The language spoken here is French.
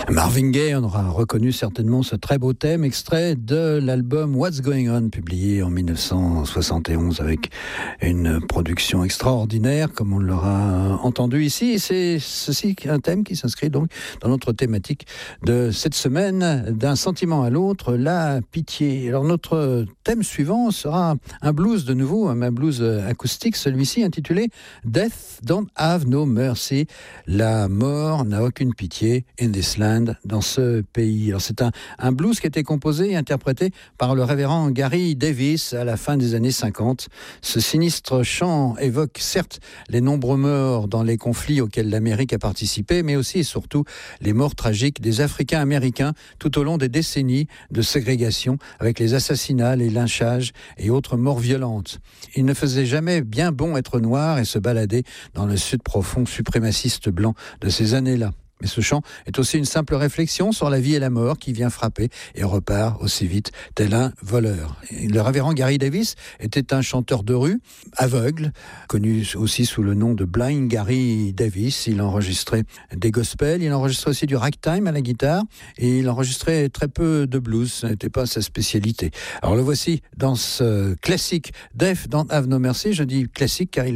Marvin Gaye, on aura reconnu certainement ce très beau thème, extrait de l'album What's Going On, publié en 1971 avec une production extraordinaire, comme on l'aura entendu ici. Et c'est ceci, un thème qui s'inscrit donc dans notre thématique de cette semaine, d'un sentiment à l'autre, la pitié. Alors notre thème suivant sera un blues de nouveau, un blues acoustique, celui-ci intitulé Death Don't Have No Mercy. La mort n'a aucune pitié in this land, dans ce pays. Alors c'est un blues qui a été composé et interprété par le révérend Gary Davis à la fin des années 50. Ce sinistre chant évoque certes les nombreux morts dans les conflits auxquels l'Amérique a participé, mais aussi et surtout les morts tragiques des Africains américains tout au long des décennies de ségrégation, avec les assassinats, les lynchages et autres morts violentes. Il ne faisait jamais bien bon être noir et se balader dans le sud profond suprémaciste blanc de ces années-là. Mais ce chant est aussi une simple réflexion sur la vie et la mort qui vient frapper et repart aussi vite tel un voleur. Le révérend Gary Davis était un chanteur de rue, aveugle, connu aussi sous le nom de Blind Gary Davis. Il enregistrait des gospels, il enregistrait aussi du ragtime à la guitare et il enregistrait très peu de blues, ce n'était pas sa spécialité. Alors le voici dans ce classique Death Don't Have No Mercy, je dis classique car il